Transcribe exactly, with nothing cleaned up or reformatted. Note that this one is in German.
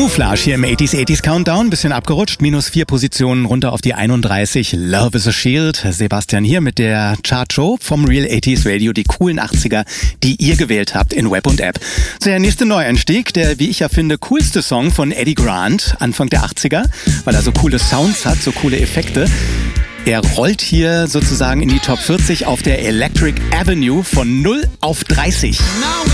Camouflage hier im achtziger achtziger Countdown, bisschen abgerutscht, minus vier Positionen runter auf die einunddreißig. Love is a Shield, Sebastian hier mit der Chartshow vom Real achtziger Radio, die coolen achtziger, die ihr gewählt habt in Web und App. So, der nächste Neueinstieg, der, wie ich ja finde, coolste Song von Eddie Grant, Anfang der achtziger, weil er so coole Sounds hat, so coole Effekte. Er rollt hier sozusagen in die Top vierzig auf der Electric Avenue von null auf dreißig.